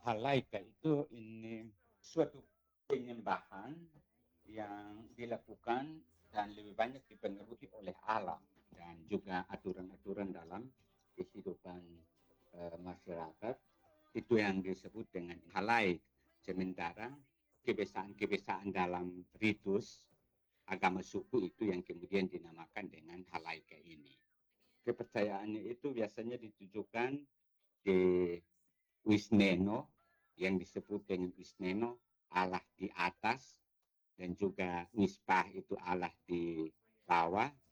halaika itu ini suatu penyembahan yang dilakukan dan lebih banyak dipengaruhi oleh alam dan juga aturan-aturan dalam kehidupan masyarakat itu yang disebut dengan halaik. Sementara kebiasaan-kebiasaan dalam ritus agama suku itu yang kemudian dinamakan dengan halaika ini. Kepercayaannya itu biasanya ditujukan di Wisneno yang disebut dengan Wisneno Allah di atas dan juga Mispah itu Allah di bawah